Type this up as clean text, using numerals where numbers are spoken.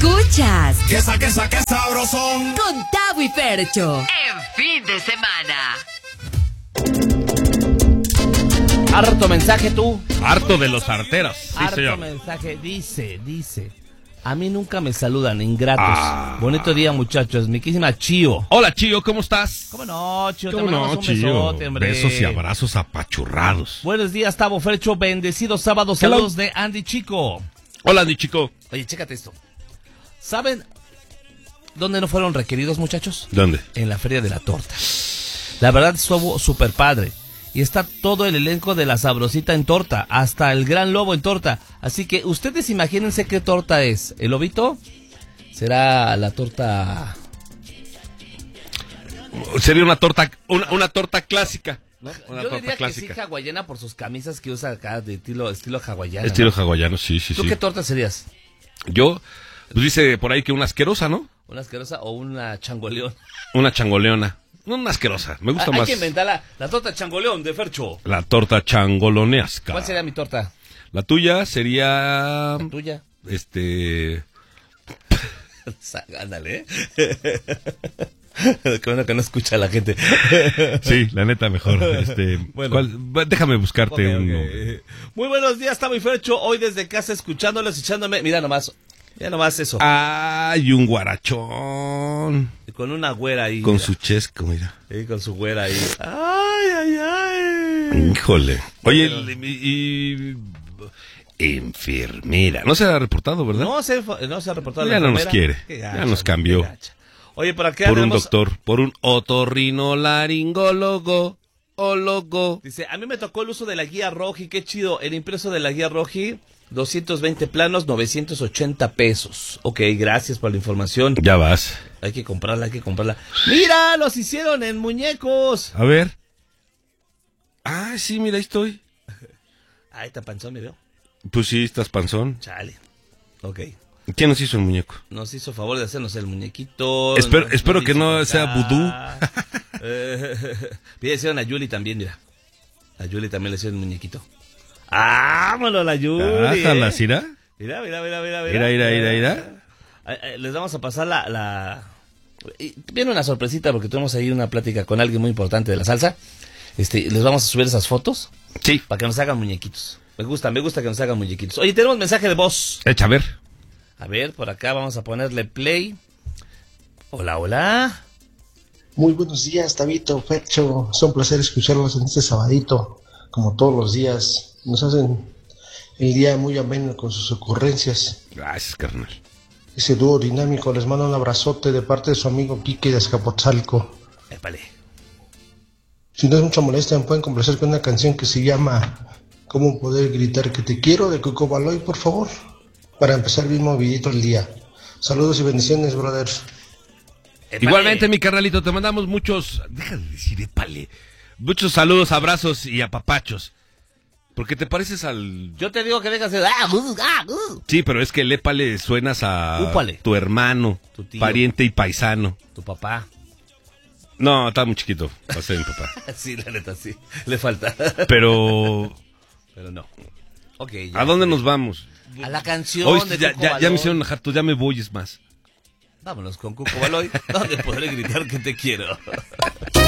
Escuchas ¡Qué sabrosón! con Tavo y Fercho en fin de semana. Harto mensaje tú. Harto de los arteros. Sí, Harto señor. mensaje. Dice. A mí nunca me saludan, ingratos. Bonito día, muchachos. Miquísima Chío. Hola, Chío, ¿cómo estás? ¿Cómo no, Chío? Te ¿Cómo mandamos no, un Chío? besote, hombre. Besos y abrazos apachurrados. Buenos días, Tavo, Fercho. Bendecido sábado. Hello. Saludos de Andy Chico. Hola, Andy, chico. Oye, chécate esto. ¿Saben dónde no fueron requeridos, muchachos? ¿Dónde? En la Feria de la Torta. La verdad estuvo súper padre. Y está todo el elenco de La Sabrosita en torta, hasta el Gran Lobo en torta. Así que ustedes imagínense qué torta es. ¿El lobito? Será la torta... Sería una torta clásica, ¿no? Una Yo torta diría clásica. que sí, hawaiana, por sus camisas que usa acá de estilo hawaiano. Estilo ¿no? hawaiano, sí. ¿Tú qué torta serías? Yo, pues dice por ahí que una asquerosa, ¿no? ¿Una asquerosa o una changoleón? Una changoleona. Una asquerosa, me gusta Hay más. que inventar la torta changoleón de Fercho. La torta changolonesca. ¿Cuál sería mi torta? La tuya sería... La tuya. Ándale, Qué bueno que no escucha a la gente. Sí, la neta mejor. Bueno. Déjame buscarte Ok. un nombre. Muy buenos días, Tavo y Fercho. Hoy desde casa escuchándolos, echándome. Mira nomás eso. Ay, un guarachón. Con una güera ahí. Con mira. su chesco, mira. Sí, con su güera ahí. Ay. Híjole. Oye, Pero- y enfermera. No se ha reportado, ¿verdad? No se ha reportado. Ya la no nos enfermera. quiere. Qué Ya gacha, nos cambió. qué gacha. Oye, por acá Por un tenemos- doctor, por un otorrinolaringólogo. Dice, a mí me tocó el uso de la guía Roji, qué chido. El impreso de la guía Roji, 220 planos, 980 pesos. Ok, gracias por la información. Ya vas. Hay que comprarla. ¡Mira! ¡Los hicieron en muñecos! A ver. Ah, sí, mira, ahí estoy. Ahí está panzón, me veo. Pues sí, estás panzón. Chale. Ok. ¿Quién nos hizo el muñeco? Nos hizo favor de hacernos el muñequito. Espero que hizo no cantar. sea vudú. Le hicieron a Yuli también, mira. A Yuli también le hicieron el muñequito. ¡Vámonos, la Yuli! Ájala, ¿Sira? Mira. Mira. Les vamos a pasar viene una sorpresita porque tuvimos ahí una plática con alguien muy importante de la salsa. Les vamos a subir esas fotos Sí. para que nos hagan muñequitos. Me gusta que nos hagan muñequitos. Oye, tenemos mensaje de voz. Echa, a ver. A ver, por acá vamos a ponerle play. Hola. Muy buenos días, Tavito, Fercho. Es un placer escucharlos en este sabadito, como todos los días. Nos hacen el día muy ameno con sus ocurrencias. Gracias, carnal. Ese dúo dinámico les manda un abrazote de parte de su amigo Quique de Azcapotzalco. Épale. Si no es mucha molestia, me pueden complacer con una canción que se llama ¿Cómo poder gritar que te quiero? De Coco Baloy, por favor, para empezar bien movidito el día. Saludos y bendiciones, brothers. Épale. Igualmente, mi carnalito, te mandamos muchos... Deja de decir épale. Muchos saludos, abrazos y apapachos. Porque te pareces al... Yo te digo que dejas de... Sí, pero es que el épale suenas a Úpale. tu hermano, Tu tío. pariente y paisano. Tu papá. No, está muy chiquito, va a ser mi papá. Sí, la neta, sí. Le falta. Pero, Pero no. Ok. ya. ¿a dónde nos vamos? A la canción Hoy de ya Cuco me Baloy. hicieron harto, ya me voy, es más. Vámonos con Cuco Baloy. ¿Dónde podré gritar que te quiero?